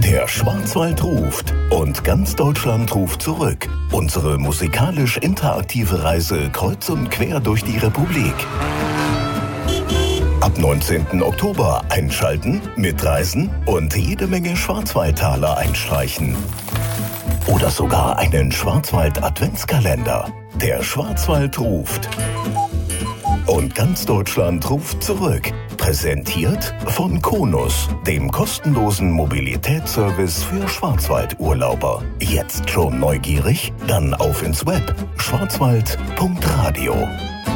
Der Schwarzwald ruft und ganz Deutschland ruft zurück. Unsere musikalisch interaktive Reise kreuz und quer durch die Republik. Ab 19. Oktober einschalten, mitreisen und jede Menge Schwarzwaldtaler einstreichen. Oder sogar einen Schwarzwald-Adventskalender. Der Schwarzwald ruft. Und ganz Deutschland ruft zurück. Präsentiert von Konus, dem kostenlosen Mobilitätsservice für Schwarzwaldurlauber. Jetzt schon neugierig? Dann auf ins Web schwarzwald.radio.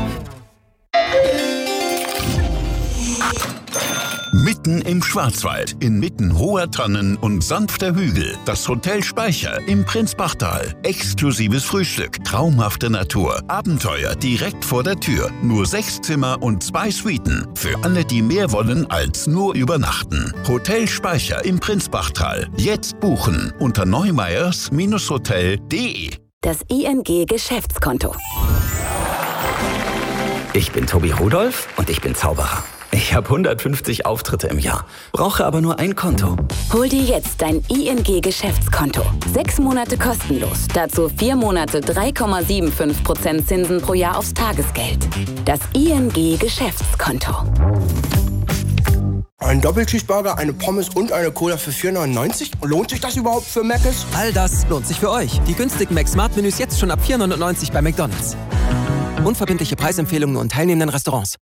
Mitten im Schwarzwald, inmitten hoher Tannen und sanfter Hügel, das Hotel Speicher im Prinzbachtal. Exklusives Frühstück, traumhafte Natur, Abenteuer direkt vor der Tür. Nur 6 Zimmer und 2 Suiten. Für alle, die mehr wollen als nur übernachten. Hotel Speicher im Prinzbachtal. Jetzt buchen unter neumeyers-hotel.de. Das ING Geschäftskonto. Ich bin Tobi Rudolph und ich bin Zauberer. Ich habe 150 Auftritte im Jahr, brauche aber nur ein Konto. Hol dir jetzt dein ING Geschäftskonto. 6 Monate kostenlos. Dazu 4 Monate 3,75% Zinsen pro Jahr aufs Tagesgeld. Das ING Geschäftskonto. Ein Doppelcheeseburger, eine Pommes und eine Cola für 4,99? Lohnt sich das überhaupt für Mc's? All das lohnt sich für euch. Die günstigen Mac-Smart-Menüs jetzt schon ab 4,99 bei McDonald's. Unverbindliche Preisempfehlungen und teilnehmenden Restaurants.